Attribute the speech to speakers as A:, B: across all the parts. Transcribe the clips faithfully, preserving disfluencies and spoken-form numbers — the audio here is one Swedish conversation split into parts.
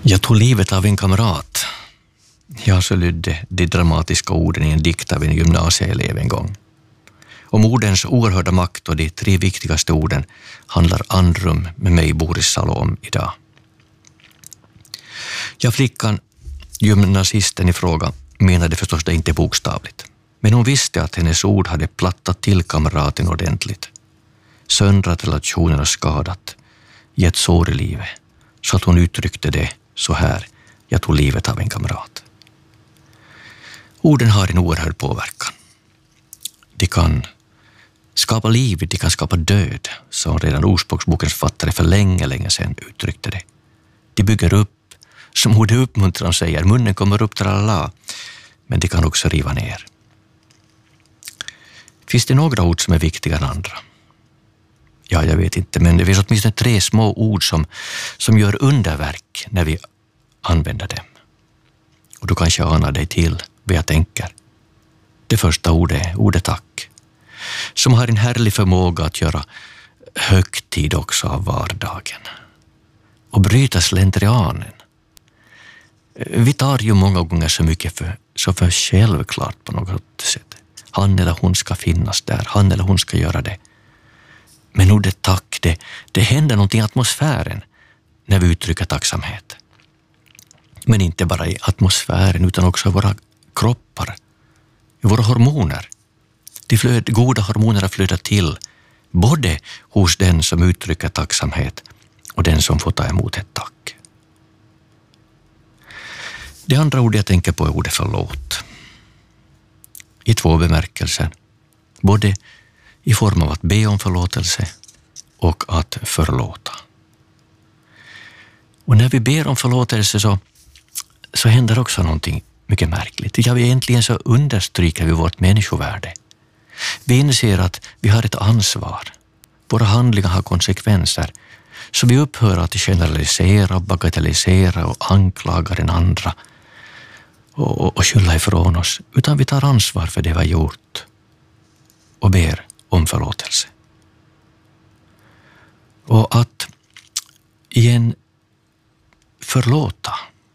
A: Jag tog livet av en kamrat. Jag så lydde de dramatiska orden i en dikt av en gymnasieelev en gång. Om ordens oerhörda makt och de tre viktigaste orden handlar Andrum med mig, Boris Salom, idag. Jag flickan, gymnasisten i fråga, menade förstås det inte bokstavligt. Men hon visste att hennes ord hade plattat till kamraten ordentligt. Söndrat relationen och skadat, gett sår i livet, så att hon uttryckte det så här: jag tog livet av en kamrat. Orden har en oerhörd påverkan. De kan skapa liv, de kan skapa död, som redan Ordspråksbokens författare för länge, länge sedan uttryckte det. De bygger upp, som ordet uppmuntran säger, munnen kommer upp till alla, men de kan också riva ner. Finns det några ord som är viktigare än andra? Ja, jag vet inte, men det finns åtminstone tre små ord som, som gör underverk när vi använder dem. Och du kanske anar dig till vad jag tänker. Det första ordet är ordet tack, som har en härlig förmåga att göra högtid också av vardagen och bryta slentrianen. Vi tar ju många gånger så mycket för, så för självklart på något sätt. Han eller hon ska finnas där, han eller hon ska göra det. Men ordet tack, det, det händer någonting i atmosfären när vi uttrycker tacksamhet. Men inte bara i atmosfären utan också i våra kroppar, i våra hormoner. De flöd, goda hormonerna flödar till både hos den som uttrycker tacksamhet och den som får ta emot ett tack. Det andra ordet jag tänker på är ordet förlåt. I två bemärkelser. Både i form av att be om förlåtelse och att förlåta. Och när vi ber om förlåtelse så, så händer också någonting mycket märkligt. Ja, vi egentligen så understryker vi vårt människovärde. Vi inser att vi har ett ansvar. Våra handlingar har konsekvenser. Så vi upphör att generalisera, bagatellisera och anklaga den andra och, och, och skylla ifrån oss. Utan vi tar ansvar för det vi har gjort och ber om förlåtelse. Och att igen förlåta,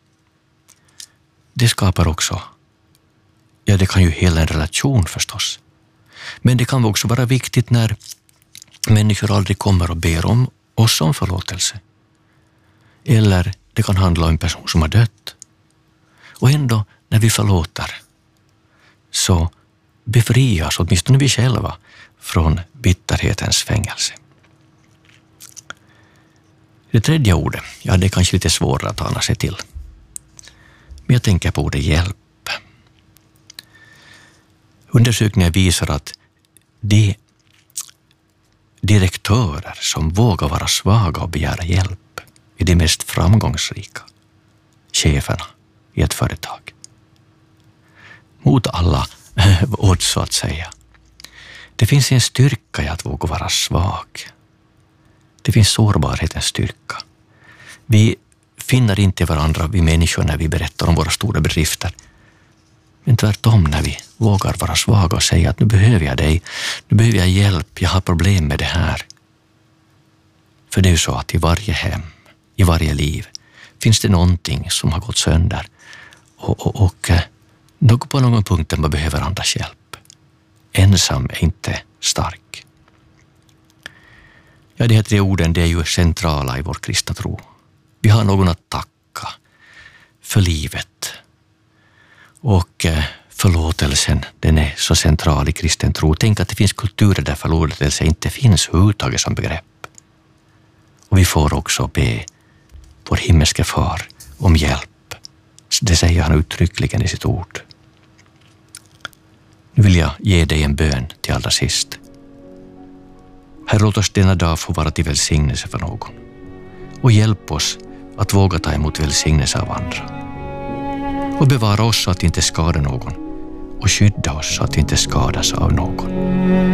A: det skapar också, ja det kan ju hela en relation förstås. Men det kan också vara viktigt när människor aldrig kommer och ber om oss om förlåtelse. Eller det kan handla om en person som har dött. Och ändå när vi förlåter så befrias åtminstone vi själva från bitterhetens fängelse. Det tredje ordet, ja det är kanske lite svårare att ana sig till. Men jag tänker på ordet hjälp. Undersökningar visar att de direktörer som vågar vara svaga och begära hjälp är de mest framgångsrika cheferna i ett företag. Mot alla odds så att säga. Det finns en styrka i att våga vara svag. Det finns sårbarhetens styrka. Vi finner inte varandra, vi människor, när vi berättar om våra stora bedrifter. Men tvärtom när vi vågar vara svaga och säga att nu behöver jag dig, nu behöver jag hjälp, jag har problem med det här. För det är ju så att i varje hem, i varje liv finns det någonting som har gått sönder och, och, och något på någon punkt där man behöver andras hjälp. Ensam är inte stark. Ja, de här tre orden, det är ju centrala i vår kristna tro. Vi har någon att tacka för livet. Och förlåtelsen, den är så central i kristen tro. Tänk att det finns kulturer där förlåtelse inte finns överhuvudtaget som begrepp. Och vi får också be vår himmelske far om hjälp. Det säger han uttryckligen i sitt ord. Nu vill jag ge dig en bön till allra sist. Herre, låt oss denna dag få vara till välsignelse för någon. Och hjälp oss att våga ta emot välsignelse av andra. Och bevara oss så att inte skada någon. Och skydda oss så att inte skadas av någon.